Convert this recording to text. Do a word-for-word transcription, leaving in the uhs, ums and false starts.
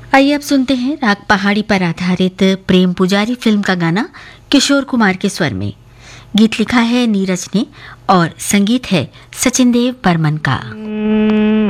आइए अब सुनते हैं राग पहाड़ी पर आधारित प्रेम पुजारी फिल्म का गाना किशोर कुमार के स्वर में। गीत लिखा है नीरज ने और संगीत है सचिन देव बर्मन का।